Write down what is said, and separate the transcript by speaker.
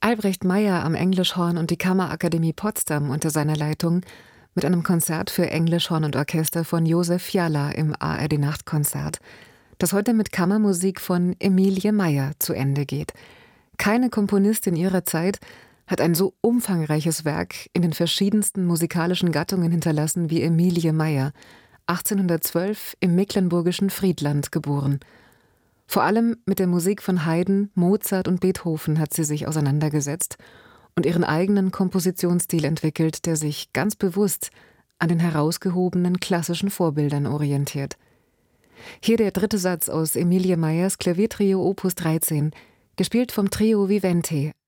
Speaker 1: Albrecht Meyer am Englischhorn und die Kammerakademie Potsdam unter seiner Leitung mit einem Konzert für Englischhorn und Orchester von Josef Fiala im ARD-Nachtkonzert, das heute mit Kammermusik von Emilie Meyer zu Ende geht. Keine Komponistin ihrer Zeit hat ein so umfangreiches Werk in den verschiedensten musikalischen Gattungen hinterlassen wie Emilie Meyer, 1812 im mecklenburgischen Friedland geboren. Vor allem mit der Musik von Haydn, Mozart und Beethoven hat sie sich auseinandergesetzt und ihren eigenen Kompositionsstil entwickelt, der sich ganz bewusst an den herausgehobenen klassischen Vorbildern orientiert. Hier der dritte Satz aus Emilie Meyers Klaviertrio Opus 13, gespielt vom Trio Vivente,